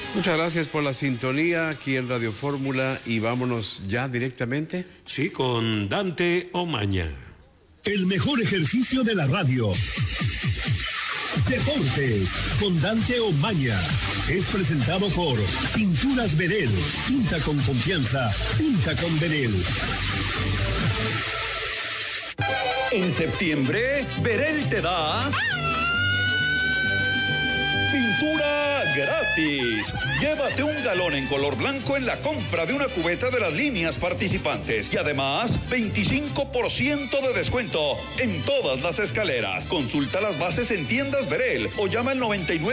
Muchas gracias por la sintonía aquí en Radio Fórmula y vámonos ya directamente. Sí, con Dante Omaña. El mejor ejercicio de la radio. Deportes con Dante Omaña. Es presentado por Pinturas Verel. Pinta con confianza. Pinta con Verel. En septiembre, Verel te da pintura gratis. Llévate un galón en color blanco en la compra de una cubeta de las líneas participantes. Y además, 25% de descuento en todas las escaleras. Consulta las bases en tiendas Verel o llama al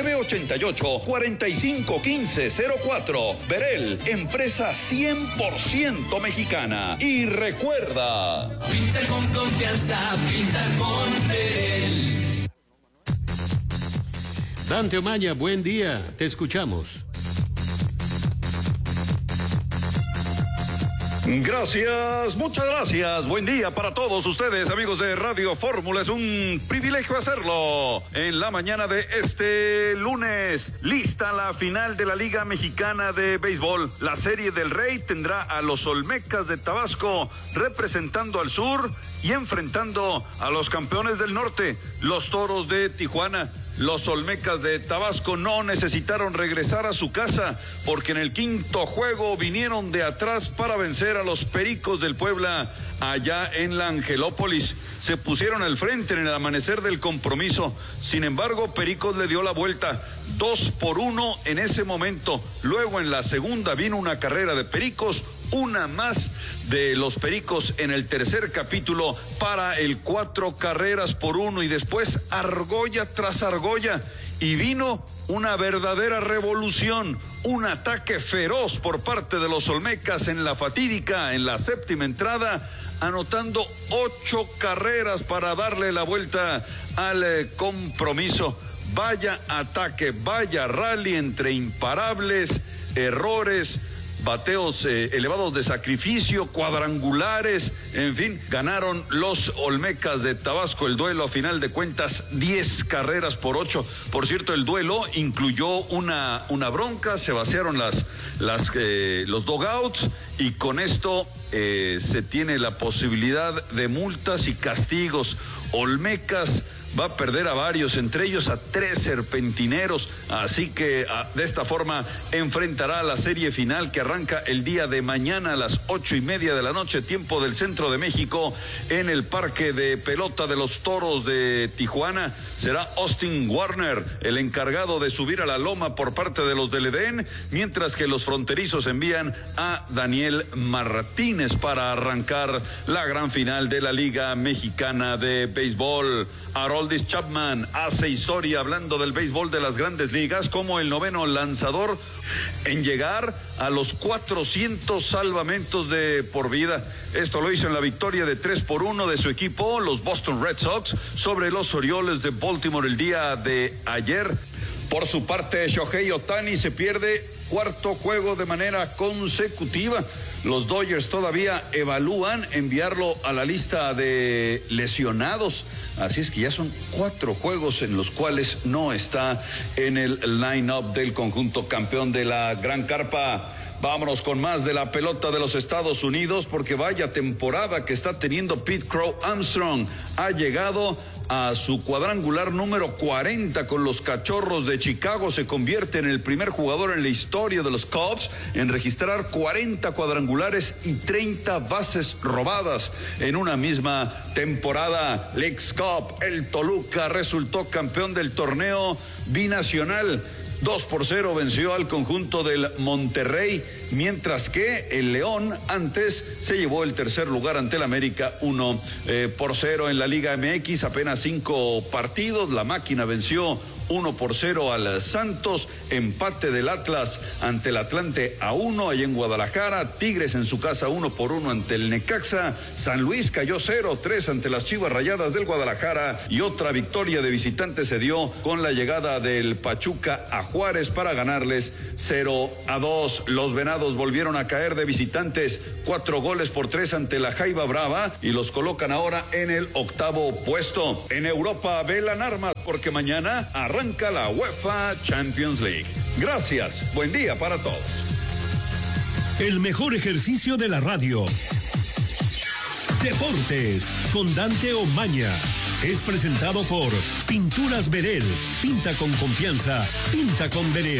9988-451504. Verel, empresa 100% mexicana. Y recuerda... Pinta con confianza, pinta con Verel. Dante Omaña, buen día, te escuchamos. Gracias, muchas gracias. Buen día para todos ustedes, amigos de Radio Fórmula. Es un privilegio hacerlo en la mañana de este lunes. Lista la final de la Liga Mexicana de Béisbol. La Serie del Rey tendrá a los Olmecas de Tabasco representando al sur y enfrentando a los campeones del norte, los Toros de Tijuana. Los Olmecas de Tabasco no necesitaron regresar a su casa porque en el quinto juego vinieron de atrás para vencer a los Pericos del Puebla allá en la Angelópolis. Se pusieron al frente en el amanecer del compromiso. Sin embargo, Pericos le dio la vuelta 2-1 en ese momento. Luego en la segunda vino una carrera de Pericos, una más de los Pericos en el tercer capítulo para el 4-1 y después argolla tras argolla y vino una verdadera revolución, un ataque feroz por parte de los Olmecas en la fatídica, en la séptima entrada, anotando 8 carreras para darle la vuelta al compromiso. Vaya ataque, vaya rally entre imparables, errores, bateos elevados de sacrificio, cuadrangulares, en fin, ganaron los Olmecas de Tabasco el duelo, a final de cuentas 10-8. Por cierto, el duelo incluyó una bronca, se vaciaron los dugouts y con esto se tiene la posibilidad de multas y castigos. Olmecas va a perder a varios, entre ellos a 3 serpentineros, así que de esta forma enfrentará la serie final que arranca el día de mañana a las 8:30 de la noche, tiempo del centro de México, en el parque de pelota de los Toros de Tijuana. Será Austin Warner el encargado de subir a la loma por parte de los del Edén, mientras que los fronterizos envían a Daniel Martínez para arrancar la gran final de la Liga Mexicana de Béisbol. Aroldis Chapman hace historia hablando del béisbol de las grandes ligas como el 9º lanzador en llegar a los 400 salvamentos de por vida. Esto lo hizo en la victoria de 3-1 de su equipo, los Boston Red Sox, sobre los Orioles de Baltimore el día de ayer. Por su parte, Shohei Ohtani se pierde 4º juego de manera consecutiva. Los Dodgers todavía evalúan enviarlo a la lista de lesionados. Así es que ya son 4 juegos en los cuales no está en el line-up del conjunto campeón de la Gran Carpa. Vámonos con más de la pelota de los Estados Unidos, porque vaya temporada que está teniendo Pete Crow Armstrong. Ha llegado a su cuadrangular número 40 con los Cachorros de Chicago. Se convierte en el primer jugador en la historia de los Cubs en registrar 40 cuadrangulares y 30 bases robadas en una misma temporada. Leagues Cup, el Toluca resultó campeón del torneo binacional. 2-0 venció al conjunto del Monterrey, mientras que el León antes se llevó el tercer lugar ante el América 1-0 en la Liga MX. Apenas 5 partidos, la máquina venció 1-0 al Santos, empate del Atlas ante el Atlante a 1 allá en Guadalajara, Tigres en su casa 1-1 ante el Necaxa, San Luis cayó 0-3 ante las Chivas Rayadas del Guadalajara y otra victoria de visitantes se dio con la llegada del Pachuca a Juárez para ganarles 0-2. Los Venados volvieron a caer de visitantes 4-3 ante la Jaiba Brava y los colocan ahora en el 8º puesto. En Europa velan armas porque mañana arranca la UEFA Champions League. Gracias. Buen día para todos. El mejor ejercicio de la radio. Deportes con Dante Omaña. Es presentado por Pinturas Verel. Pinta con confianza. Pinta con Verel.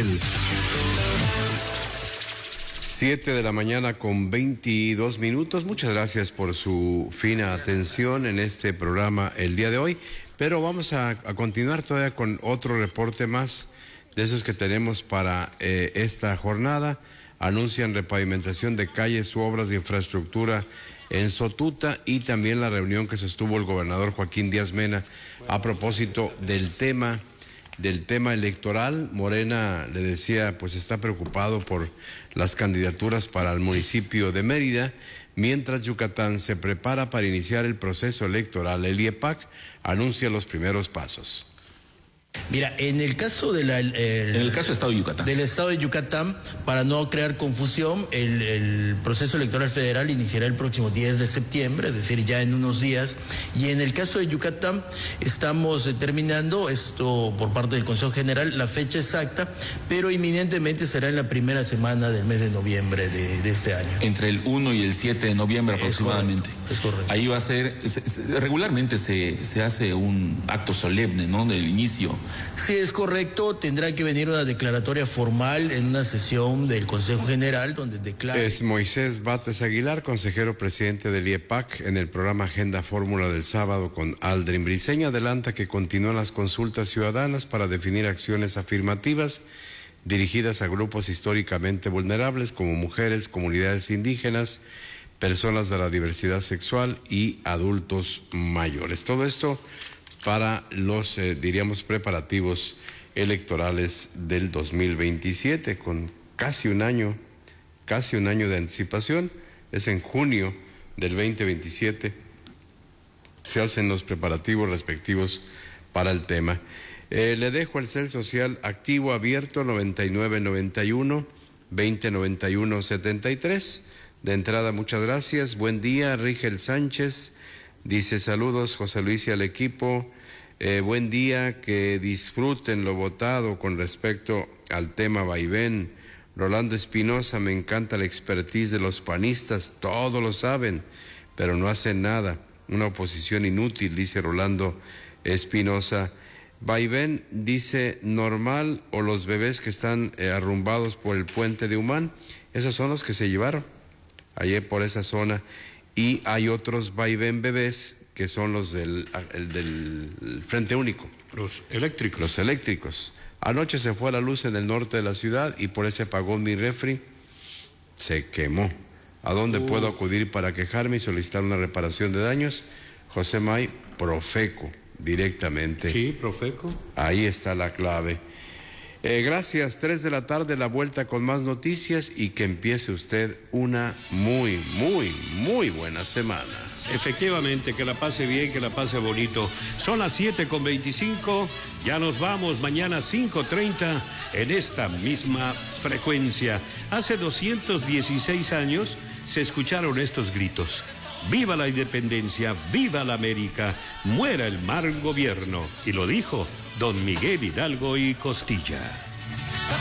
7 de la mañana con 22 minutos. Muchas gracias por su fina atención en este programa el día de hoy. Pero vamos a continuar todavía con otro reporte más de esos que tenemos para esta jornada. Anuncian repavimentación de calles u obras de infraestructura en Sotuta y también la reunión que sostuvo el gobernador Joaquín Díaz Mena a propósito del tema electoral. Morena, le decía, pues está preocupado por las candidaturas para el municipio de Mérida, mientras Yucatán se prepara para iniciar el proceso electoral. El IEPAC anuncia los primeros pasos. Mira, en el caso de en el caso del Estado de Yucatán. Del Estado de Yucatán, para no crear confusión, el proceso electoral federal iniciará el próximo 10 de septiembre, es decir, ya en unos días. Y en el caso de Yucatán, estamos determinando esto por parte del Consejo General, la fecha exacta, pero inminentemente será en la primera semana del mes de noviembre de este año. Entre el 1 y el 7 de noviembre aproximadamente. Es correcto. Ahí va a ser, regularmente se hace un acto solemne, ¿no?, del inicio. Sí, es correcto. Tendrá que venir una declaratoria formal en una sesión del Consejo General donde declara. Es Moisés Bates Aguilar, consejero presidente del IEPAC, en el programa Agenda Fórmula del sábado con Aldrin Briceña. Adelanta que continúan las consultas ciudadanas para definir acciones afirmativas dirigidas a grupos históricamente vulnerables como mujeres, comunidades indígenas, personas de la diversidad sexual y adultos mayores. Todo esto para los, diríamos, preparativos electorales del 2027, con casi un año de anticipación. Es en junio del 2027, se hacen los preparativos respectivos para el tema. Le dejo el cel social activo abierto 9991-2091-73. De entrada, muchas gracias. Buen día, Rigel Sánchez. Dice, saludos José Luis y al equipo, buen día, que disfruten lo votado con respecto al tema vaivén. Rolando Espinosa, me encanta la expertise de los panistas, todos lo saben, pero no hacen nada, una oposición inútil, dice Rolando Espinosa. Vaivén, dice, normal, o los bebés que están arrumbados por el puente de Humán, esos son los que se llevaron ayer por esa zona. Y hay otros vaivén bebés que son los del Frente Único. Los eléctricos. Los eléctricos. Anoche se fue la luz en el norte de la ciudad y por ese apagón mi refri se quemó. ¿A dónde puedo acudir para quejarme y solicitar una reparación de daños? José May, Profeco, directamente. Sí, Profeco. Ahí está la clave. Gracias, 3 de la tarde, la vuelta con más noticias y que empiece usted una muy, muy, muy buena semana. Efectivamente, que la pase bien, que la pase bonito. Son las 7:25, ya nos vamos, mañana 5:30 en esta misma frecuencia. Hace 216 años se escucharon estos gritos. ¡Viva la independencia! ¡Viva la América! ¡Muera el mal gobierno! Y lo dijo don Miguel Hidalgo y Costilla.